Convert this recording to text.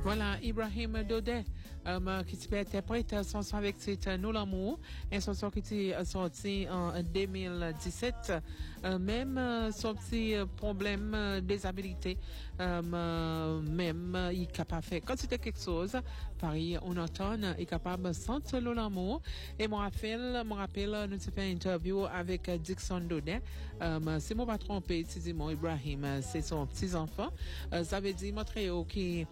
Voilà, Ibrahim Daudet, qui s'est interprète son son avec titre Nous l'amour, un son qui est sorti en 2017, même son petit problème déshabilité, même il est capable de faire quand c'était quelque chose, pareil, on entend, il est capable de sentir l'amour, et moi rappelle, nous avons fait une interview avec Dixon Daudet, si moi pas trompé, si mon Ibrahim, c'est son petit enfant, ça veut dire montrer qui